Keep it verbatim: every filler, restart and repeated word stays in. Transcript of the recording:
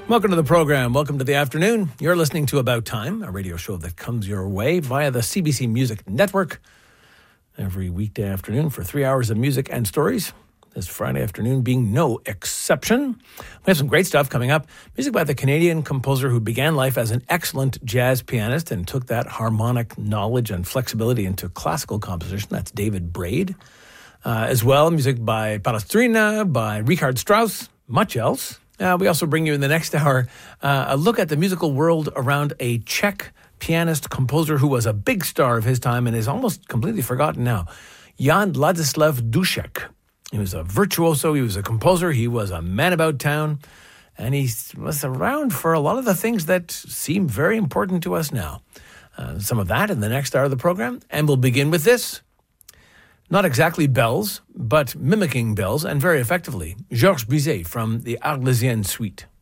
Welcome to the program. Welcome to the afternoon. You're listening to About Time, a radio show that comes your way via the C B C Music Network every weekday afternoon for three hours of music and stories. This Friday afternoon being no exception. We have some great stuff coming up. Music by the Canadian composer who began life as an excellent jazz pianist and took that harmonic knowledge and flexibility into classical composition. That's David Braid. Uh, as well, music by Palestrina, by Richard Strauss, much else. Uh, we also bring you in the next hour uh, a look at the musical world around a Czech pianist, composer who was a big star of his time and is almost completely forgotten now. Jan Ladislav Dušek. He was a virtuoso, he was a composer, he was a man about town, and he was around for a lot of the things that seem very important to us now. Uh, some of that in the next hour of the program, and we'll begin with this. Not exactly bells, but mimicking bells, and very effectively. Georges Bizet from the Arlésienne Suite.